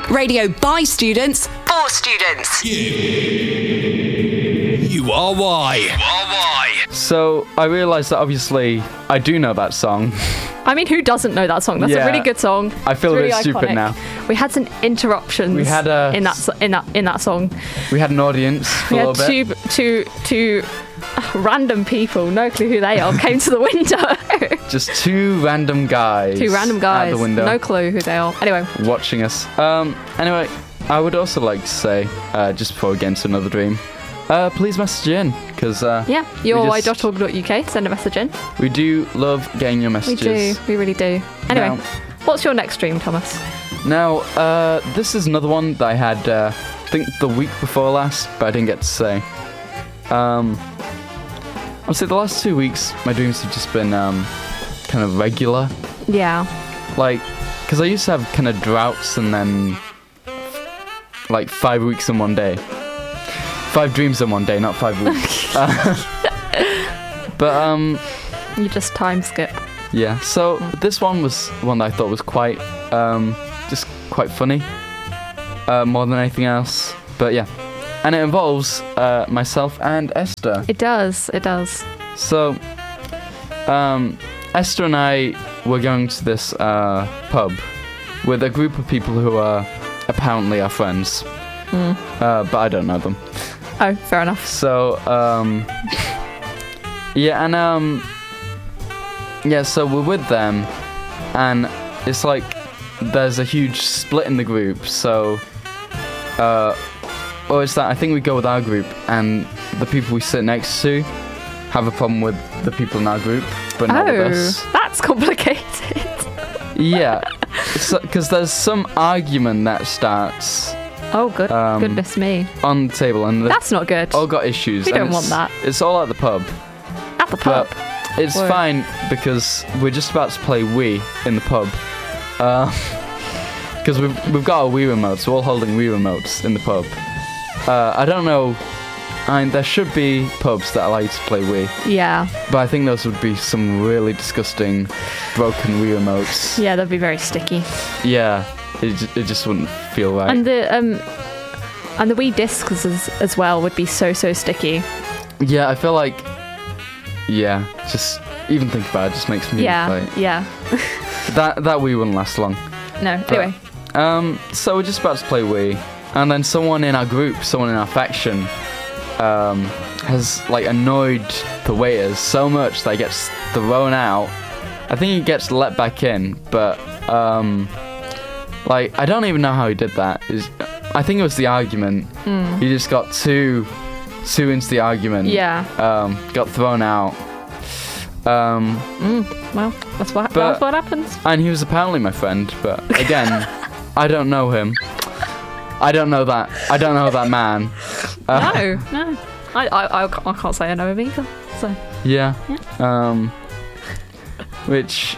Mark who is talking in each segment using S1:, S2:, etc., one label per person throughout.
S1: Radio by students, for students.
S2: You are why.
S3: So I realised that obviously I do know that song.
S4: I mean, who doesn't know that song? That's a really good song.
S3: I feel
S4: it's
S3: a bit
S4: really
S3: stupid
S4: iconic.
S3: now.
S4: We had some interruptions.
S3: We had
S4: in that song.
S3: We had an audience for
S4: We
S3: a
S4: had
S3: little bit.
S4: two random people, no clue who they are, came to the window.
S3: Just two random guys.
S4: Two random guys,
S3: At the window.
S4: no clue who they are. Anyway,
S3: Watching us. Anyway, I would also like to say, just before we get into another dream, please message in, because
S4: yeah, yourwhy.org.uk, send a message in.
S3: we do love getting your
S4: We
S3: messages.
S4: do, we really do. Anyway,
S3: Now-
S4: what's your next dream, Thomas?
S3: Now, this is another one that I had, I think the week before last, but I didn't get to say. I'll say the last 2 weeks, my dreams have just been kind of regular.
S4: Yeah.
S3: Like, because I used to have kind of droughts and then, like, 5 weeks in one day. 5 dreams in one day, not 5 weeks. But,
S4: You just time skip.
S3: yeah. So, this one was one that I thought was quite, just quite funny. More than anything else. But, yeah. And it involves myself and Esther.
S4: It does.
S3: So, Esther and I were going to this pub with a group of people who are apparently our friends. But I don't know them.
S4: Oh, fair enough.
S3: So, yeah, and, yeah, so we're with them, and it's like there's a huge split in the group, so, well, it's that I think we go with our group, and the people we sit next to have a problem with the people in our group, but not with us.
S4: That's complicated.
S3: Yeah, because there's some argument that starts
S4: Oh, goodness me.
S3: on the table, and
S4: That's not good.
S3: all got issues.
S4: We
S3: and
S4: don't want
S3: it's-
S4: that.
S3: It's all at the pub.
S4: At the pub.
S3: But it's
S4: Word.
S3: fine because we're just about to play Wii in the pub. Because we've got our Wii remotes. We're all holding Wii remotes in the pub. I don't know. I mean, there should be pubs that allow you to play Wii,
S4: Yeah.
S3: but I think those would be some really disgusting, broken Wii remotes.
S4: Yeah, that'd be very sticky.
S3: Yeah, it just wouldn't feel right.
S4: And the Wii discs as well would be so sticky.
S3: Yeah, I feel like. Yeah, just even think about it just makes me
S4: Yeah.
S3: like
S4: Yeah.
S3: that Wii wouldn't last long.
S4: No.
S3: But-
S4: Anyway.
S3: So we're just about to play Wii, and then someone in our group, someone in our faction, has like annoyed the waiters so much that he gets thrown out. I think he gets let back in, but like I don't even know how he did that. I think it was the argument. He just got too into the argument.
S4: Yeah.
S3: Got thrown out.
S4: Well, that's what happens.
S3: And he was apparently my friend, but again, I don't know him. I don't know that man.
S4: No. I can't say I know him either. So.
S3: Yeah. Which.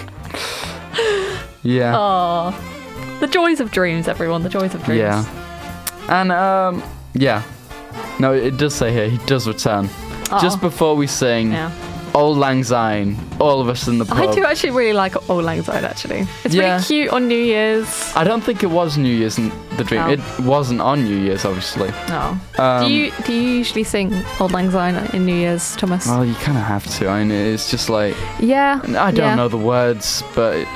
S3: Yeah.
S4: Oh, the joys of dreams, everyone. The joys of dreams.
S3: Yeah. And yeah. No, it does say here he does return. Just before we sing
S4: Yeah.
S3: Old Lang Syne, all of us in the pub.
S4: I do actually really like Old Lang Syne, actually. It's
S3: Yeah.
S4: really cute on New Year's.
S3: I don't think it was New Year's in the dream.
S4: Oh.
S3: It wasn't on New Year's, obviously.
S4: Oh.
S3: Um,
S4: do you usually sing Old Lang Syne in New Year's, Thomas?
S3: Well, you kind of have to. I mean, it's just like
S4: Yeah.
S3: I don't
S4: yeah.
S3: know the words, but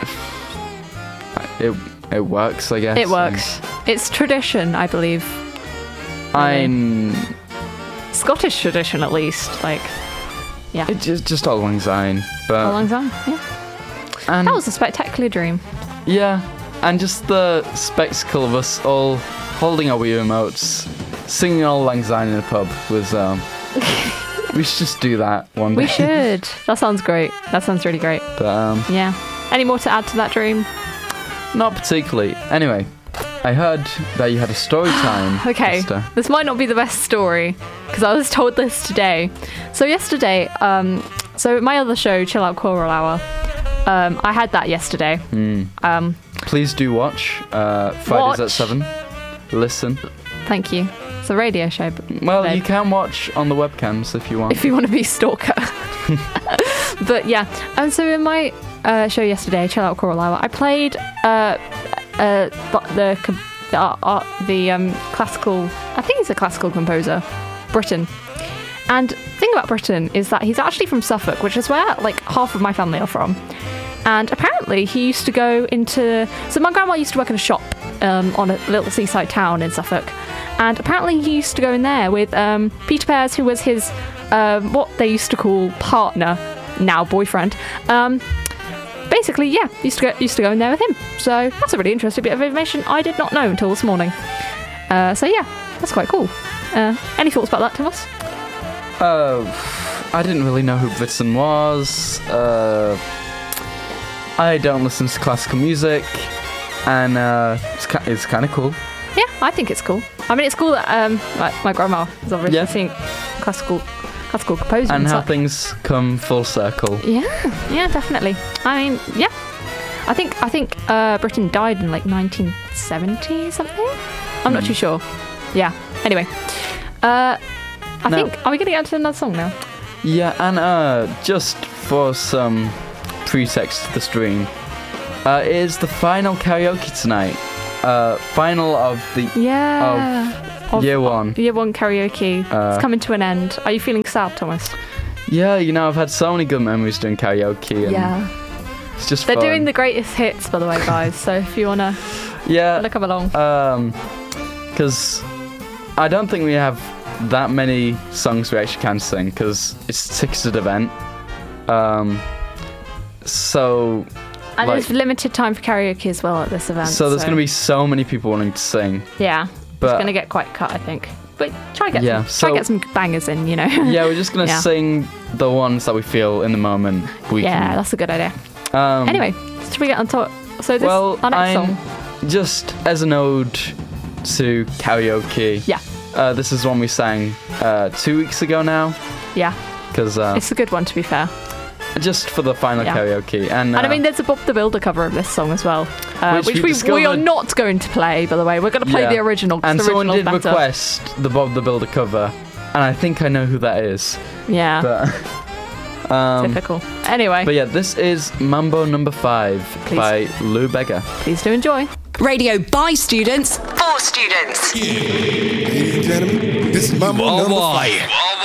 S3: it works, I guess.
S4: It works. It's tradition, I believe.
S3: I'm
S4: Scottish tradition, at least. Like, yeah.
S3: it's just Old Lang Syne, but
S4: Old Lang Syne, yeah.
S3: and
S4: That was a spectacular dream.
S3: yeah, and just the spectacle of us all holding our Wii remotes, singing Old Lang Syne in a pub was we should just do that one day.
S4: We should. That sounds great. That sounds really great.
S3: But
S4: Yeah. Any more to add to that dream?
S3: not particularly. Anyway, I heard that you had a story time.
S4: Okay,
S3: Esther.
S4: this might not be the best story because I was told this today. So yesterday, so my other show, Chill Out Choral Hour, I had that yesterday.
S3: Please do watch Fridays
S4: Watch.
S3: at 7. Listen.
S4: Thank you. It's a radio show.
S3: Well,
S4: babe.
S3: you can watch on the webcams if you want.
S4: If you want to be a stalker. But yeah, and so in my show yesterday, Chill Out Choral Hour, I played the the classical. I think he's a classical composer, Britten. And the thing about Britten is that he's actually from Suffolk, which is where like half of my family are from. And apparently he used to go into... So my grandma used to work in a shop on a little seaside town in Suffolk. And apparently he used to go in there with Peter Pears, who was his, what they used to call partner, now boyfriend. Basically, yeah, used to go in there with him. So that's a really interesting bit of information I did not know until this morning. So yeah, that's quite cool. Any thoughts about that, Thomas?
S3: I didn't really know who Britten was. I don't listen to classical music, and it's kind of cool.
S4: Yeah, I think it's cool. I mean, it's cool that my grandma is obviously seeing classical composing.
S3: And how things come full circle.
S4: Yeah, definitely. I mean, yeah. I think Britten died in like 1970 something. I'm not too sure. Yeah. Anyway, I think, are we going to get into another song now?
S3: Yeah, and just for some pretext to the stream, it is the final karaoke tonight. Final of the of year one.
S4: Year one karaoke. It's coming to an end. Are you feeling sad, Thomas?
S3: Yeah, I've had so many good memories doing karaoke. And it's just
S4: They're
S3: fun.
S4: doing the greatest hits, by the way, guys. So if you wanna come along.
S3: Because I don't think we have that many songs we actually can sing, because it's a ticketed event. So.
S4: And there's limited time for karaoke as well at this event.
S3: So there's going to be so many people wanting to sing.
S4: Yeah,
S3: but
S4: it's going to get quite cut, I think. But try get some bangers in,
S3: Yeah, we're just going to sing the ones that we feel in the moment.
S4: That's a good idea. Anyway, should we get on top? So this our next song.
S3: Just as an ode to karaoke.
S4: Yeah.
S3: This is one we sang 2 weeks ago now.
S4: Yeah.
S3: Because
S4: it's a good one, to be fair.
S3: Just for the final karaoke. And
S4: I mean, there's a Bob the Builder cover of this song as well, which we are not going to play, by the way. We're going to play the original.
S3: And
S4: the
S3: someone did
S4: better.
S3: request the Bob the Builder cover, and I think I know who that is.
S4: Yeah.
S3: But,
S4: typical. Anyway.
S3: But yeah, this is Mambo No. 5 by Lou Bega.
S4: Please do enjoy.
S1: Radio by students for students.
S2: Ladies and gentlemen, this is Mambo No. 5.